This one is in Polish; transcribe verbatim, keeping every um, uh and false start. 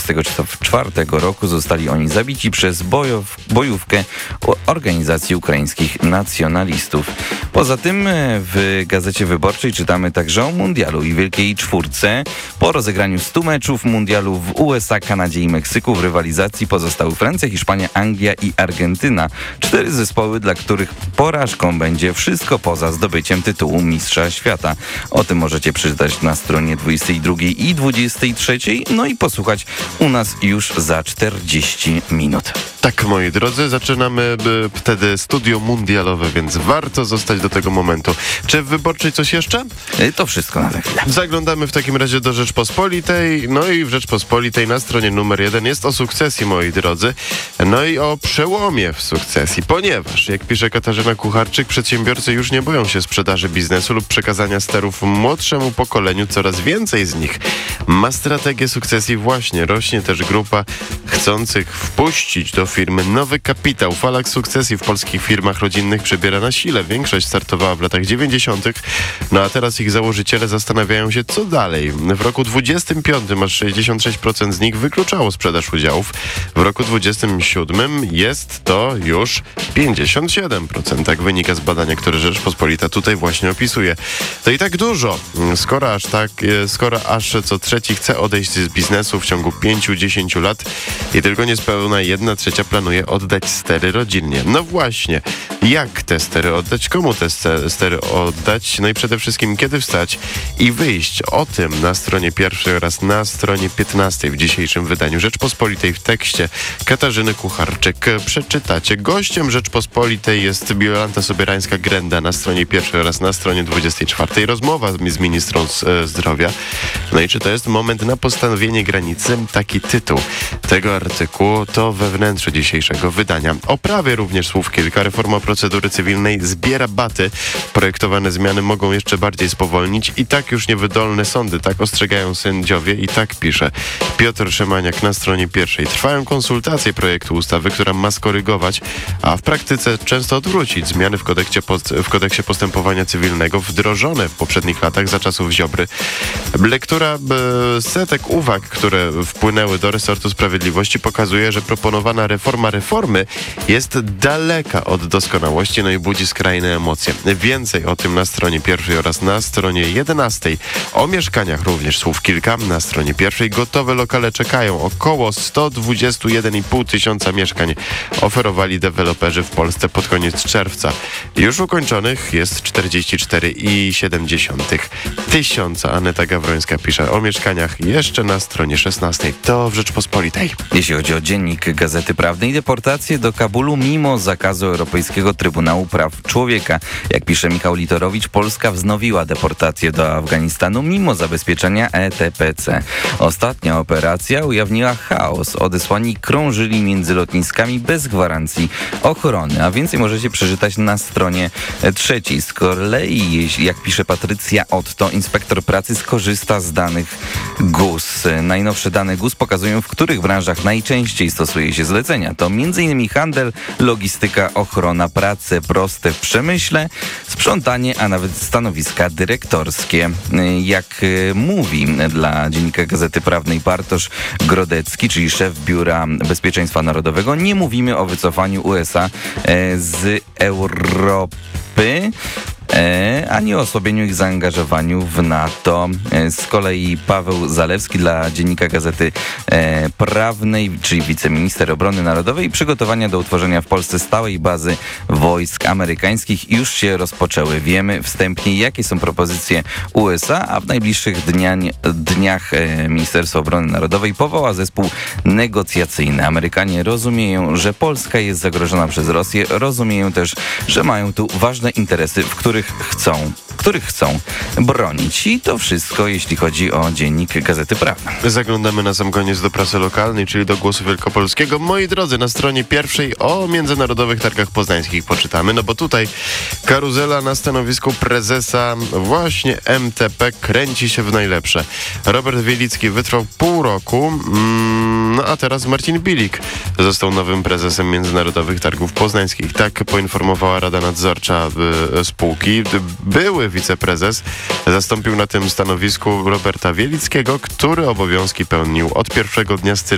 dwudziestego czwartego roku zostali oni zabici przez bojow, bojówkę organizacji ukraińskich nacjonalistów. Poza tym w Gazecie Wyborczej czytamy także o mundialu i Wielkiej Czwórce. Po rozegraniu stu meczów mundialu w U S A, Kanadzie i Meksyku w rywalizacji pozostały Francja, Hiszpania, Anglia i Argentyna. Cztery zespoły, dla których porażką będzie wszystko poza zdobyciem tytułu mistrza świata. O tym możecie przeczytać na stronie dwudziestej drugiej i dwudziestej trzeciej, no i posłuchać u nas już za czterdzieści minut. Tak, moi drodzy, zaczynamy by, wtedy studio mundialowe, więc warto zostać do tego momentu. Czy w Wyborczej coś jeszcze? To wszystko na tę chwilę. Zaglądamy w takim razie do Rzeczpospolitej. No i w Rzeczpospolitej na stronie numer jeden jest o sukcesji, moi drodzy. No i o przełomie w sukcesji, ponieważ, jak pisze Katarzyna Kucharczyk, przedsiębiorcy już nie boją się sprzedaży biznesu lub przekazania sterów młodszemu pokoleniu. Coraz więcej z nich ma strategię sukcesji właśnie. Rośnie też grupa chcących wpuścić do firmy nowy kapitał. Fala sukcesji w polskich firmach rodzinnych przybiera na sile. Większość startowała w latach dziewięćdziesiątych, no a teraz ich założyciele zastanawiają się, co dalej. W roku dwudziestym piątym aż sześćdziesiąt sześć procent z nich wykluczało sprzedaż udziałów. W roku dwudziestym siódmym jest to już pięćdziesiąt siedem procent. Tak wynika z badania, które Rzeczpospolita tutaj właśnie opisuje. To i tak dużo. Skoro aż tak, skoro aż co trzeci chce odejść z biznesu w ciągu pięciu do dziesięciu lat i tylko niespełna jedna trzecia planuje oddać stery rodzinnie. No właśnie, jak te stery oddać, komu te stery oddać, no i przede wszystkim kiedy wstać i wyjść. O tym na stronie pierwszej oraz na stronie piętnastej w dzisiejszym wydaniu Rzeczpospolitej w tekście Katarzyny Kucharczyk przeczytacie. Gościem Rzeczpospolitej jest Jolanta Sobierańska-Grenda na stronie pierwszej oraz na stronie dwudziestej czwartej. Rozmowa z ministrą zdrowia. No i czy to jest moment na postanowienie granicy? Taki tytuł tego artykułu to we wnętrzu dzisiejszego wydania. O prawie również słów kilka. Reforma procedury cywilnej zbiera baty. Projektowane zmiany mogą jeszcze bardziej spowolnić i tak już niewydolne sądy, tak ostrzegają sędziowie i tak pisze Piotr Szymaniak na stronie pierwszej. Trwają konsultacje projektu ustawy, która ma skorygować, a w praktyce często odwrócić zmiany w kodeksie, w kodeksie postępowania cywilnego wdrożone w poprzednich latach za czasów Ziobry. Lektura e, setek uwag, które wpłynęły do resortu sprawiedliwości pokazuje, że proponowana reforma reformy jest daleka od doskonałości, no i budzi skrajne emocje. Więcej o tym na stronie pierwszej oraz na stronie jedenastej. O mieszkaniach również słów kilka. Na stronie pierwszej gotowe lokale czekają. Około sto dwadzieścia jeden i pół tysiąca mieszkań oferowali deweloperzy w Polsce pod koniec czerwca. Już ukończonych jest czterdzieści cztery i siedem dziesiątych tysiąca. Aneta Gawrońska pisze o mieszkaniach jeszcze na stronie szesnastej. To w Rzeczpospolitej. Jeśli chodzi o dziennik Gazety Prawnej, deportacje do Kabulu mimo zakazu Europejskiego Trybunału Praw Człowieka. Jak pisze Michał Litorowicz, Polska wznowiła deportacje do Afganistanu mimo zabezpieczenia E T P C. Ostatnia operacja ujawniła chaos. Odesłani krążyli między lotniskami bez gwarancji ochrony, a więcej możecie przeczytać na stronie trzeciej. Z kolei, jak pisze Patrycja Otto, inspektor pracy skorzysta z danych G U S. Najnowsze dane G U S pokazują, w których branżach najczęściej stosuje się zlecenia. To m.in. handel, logistyka, ochrona pracy, proste w przemyśle, sprzątanie, a nawet stanowiska dyrektorskie. Jak mówi dla Dziennika Gazety Prawnej Bartosz Grodecki, czyli szef Biura Bezpieczeństwa Narodowego, nie mówimy o wycofaniu U S A z Europy, E, ani o osłabieniu ich zaangażowaniu w NATO. E, z kolei Paweł Zalewski dla Dziennika Gazety e, Prawnej, czyli wiceminister obrony narodowej, przygotowania do utworzenia w Polsce stałej bazy wojsk amerykańskich już się rozpoczęły. Wiemy wstępnie, jakie są propozycje U S A, a w najbliższych dnia, dniach e, Ministerstwo Obrony Narodowej powoła zespół negocjacyjny. Amerykanie rozumieją, że Polska jest zagrożona przez Rosję, rozumieją też, że mają tu ważne interesy, w których chcą, których chcą bronić. I to wszystko, jeśli chodzi o Dziennik Gazety Prawnej. Zaglądamy na sam koniec do prasy lokalnej, czyli do Głosu Wielkopolskiego. Moi drodzy, na stronie pierwszej o Międzynarodowych Targach Poznańskich poczytamy, no bo tutaj karuzela na stanowisku prezesa właśnie M T P kręci się w najlepsze. Robert Wielicki wytrwał pół roku, mm, no a teraz Marcin Bilik został nowym prezesem Międzynarodowych Targów Poznańskich. Tak poinformowała Rada Nadzorcza y, spółki. Były wiceprezes zastąpił na tym stanowisku Roberta Wielickiego, który obowiązki pełnił od pierwszego dnia